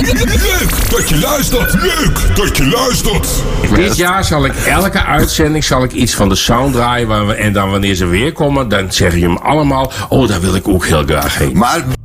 Leuk dat je luistert. Leuk dat je luistert. Dit jaar zal ik elke uitzending iets van de sound draaien. En dan wanneer ze weer komen, dan zeggen jullie allemaal... Oh, daar wil ik ook heel graag heen. Maar